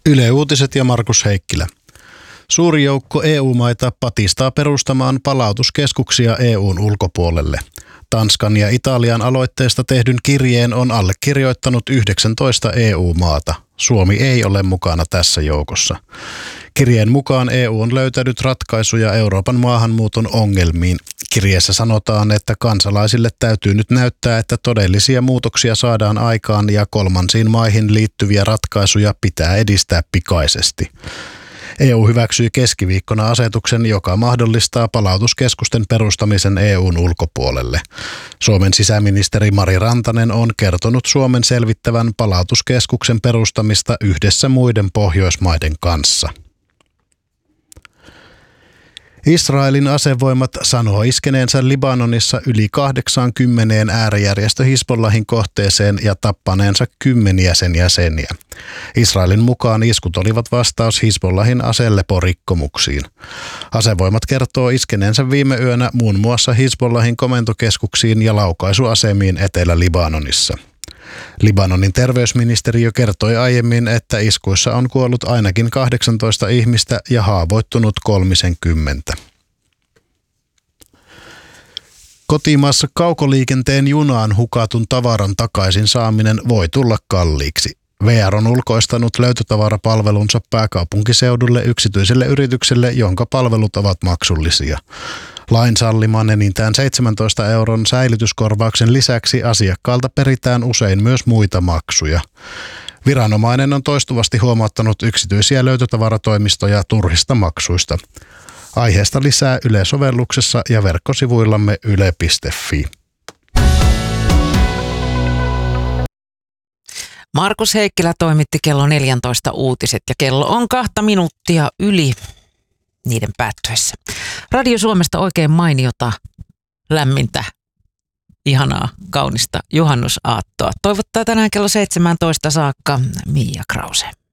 Yle Uutiset ja Markus Heikkilä. Suuri joukko EU-maita patistaa perustamaan palautuskeskuksia EUn ulkopuolelle. Tanskan ja Italian aloitteesta tehdyn kirjeen on allekirjoittanut 19 EU-maata. Suomi ei ole mukana tässä joukossa. Kirjeen mukaan EU on löytänyt ratkaisuja Euroopan maahanmuuton ongelmiin. Kirjeessä sanotaan, että kansalaisille täytyy nyt näyttää, että todellisia muutoksia saadaan aikaan ja kolmansiin maihin liittyviä ratkaisuja pitää edistää pikaisesti. EU hyväksyi keskiviikkona asetuksen, joka mahdollistaa palautuskeskusten perustamisen EUn ulkopuolelle. Suomen sisäministeri Mari Rantanen on kertonut Suomen selvittävän palautuskeskuksen perustamista yhdessä muiden Pohjoismaiden kanssa. Israelin asevoimat sanoo iskeneensä Libanonissa yli 80 äärijärjestö Hizbollahin kohteeseen ja tappaneensa 10 sen jäseniä. Israelin mukaan iskut olivat vastaus Hizbollahin aseleporikkomuksiin. Asevoimat kertoo iskeneensä viime yönä muun muassa Hizbollahin komentokeskuksiin ja laukaisuasemiin Etelä-Libanonissa. Libanonin terveysministeriö kertoi aiemmin, että iskuissa on kuollut ainakin 18 ihmistä ja haavoittunut 30. Kotimaassa kaukoliikenteen junaan hukatun tavaran takaisin saaminen voi tulla kalliiksi. VR on ulkoistanut löytötavarapalvelunsa pääkaupunkiseudulle yksityiselle yritykselle, jonka palvelut ovat maksullisia. Lain salliman enintään 17 euron säilytyskorvauksen lisäksi asiakkaalta peritään usein myös muita maksuja. Viranomainen on toistuvasti huomauttanut yksityisiä löytötavaratoimistoja turhista maksuista. Aiheesta lisää Yle-sovelluksessa ja verkkosivuillamme yle.fi. Markus Heikkilä toimitti kello 14 uutiset ja kello on 2 minuuttia yli niiden päättyessä. Radio Suomesta oikein mainiota, lämmintä, ihanaa, kaunista juhannusaattoa. Toivottaa tänään kello 17 saakka Mia Krause.